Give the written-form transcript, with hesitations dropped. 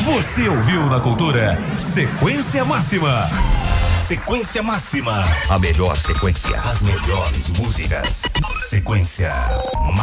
Você ouviu na Cultura Sequência Máxima. Sequência Máxima. A melhor sequência. As melhores músicas. Sequência Máxima.